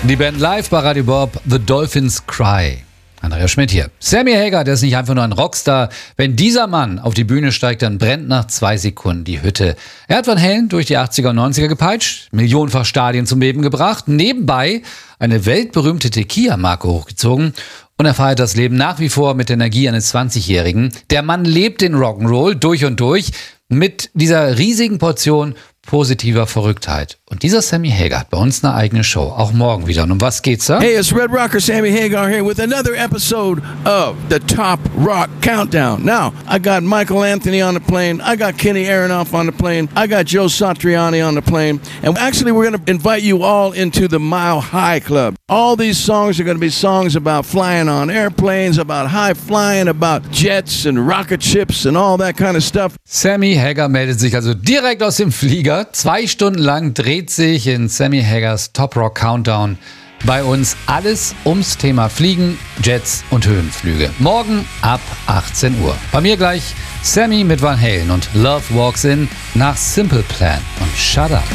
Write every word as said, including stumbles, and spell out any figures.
Die Band live bei Radio Bob, The Dolphins Cry. Andrea Schmidt hier. Sammy Hagar, der ist nicht einfach nur ein Rockstar. Wenn dieser Mann auf die Bühne steigt, dann brennt nach zwei Sekunden die Hütte. Er hat Van Halen durch die achtziger und neunziger gepeitscht, millionenfach Stadien zum Beben gebracht, nebenbei eine weltberühmte Tequila-Marke hochgezogen und er feiert das Leben nach wie vor mit der Energie eines zwanzigjährigen. Der Mann lebt den Rock'n'Roll durch und durch mit dieser riesigen Portion positiver Verrücktheit. Und dieser Sammy Hagar hat bei uns eine eigene Show, auch morgen wieder. Und um was geht's da? Hey, it's Red Rocker Sammy Hagar here with another episode of the Top Rock Countdown. Now, I got Michael Anthony on the plane, I got Kenny Aronoff on the plane, I got Joe Satriani on the plane, and actually we're going to invite you all into the Mile High Club. All these songs are going to be songs about flying on airplanes, about high flying, about jets and rocket ships and all that kind of stuff. Sammy Hagar meldet sich also direkt aus dem Flieger. Zwei Stunden lang dreht sich in Sammy Hagars Top Rock Countdown bei uns alles ums Thema Fliegen, Jets und Höhenflüge. Morgen ab achtzehn Uhr. Bei mir gleich Sammy mit Van Halen und Love Walks In nach Simple Plan und Shut Up.